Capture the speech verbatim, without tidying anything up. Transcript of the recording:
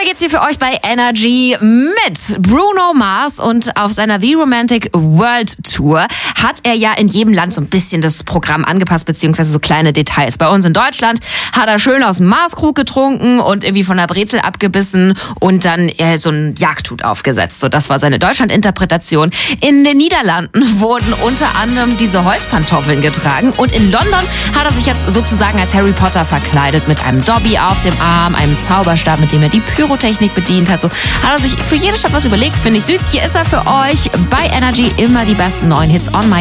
geht's hier für euch bei Energy mit Bruno Mars, und auf seiner The Romantic World Tour hat er ja in jedem Land so ein bisschen das Programm angepasst, beziehungsweise so kleine Details. Bei uns in Deutschland hat er schön aus dem Maßkrug getrunken und irgendwie von der Brezel abgebissen und dann äh, so ein Jagdhut aufgesetzt. So, das war seine Deutschland-Interpretation. In den Niederlanden wurden unter anderem diese Holzpantoffeln getragen, und in London hat er sich jetzt sozusagen als Harry Potter verkleidet mit einem Dobby auf dem Arm, einem Zauberstab, mit dem er die Pyrotechnik bedient hat. So hat er sich für jede Stadt was überlegt. Finde ich süß. Hier ist er für euch bei Energy. Immer die besten neuen Hits on my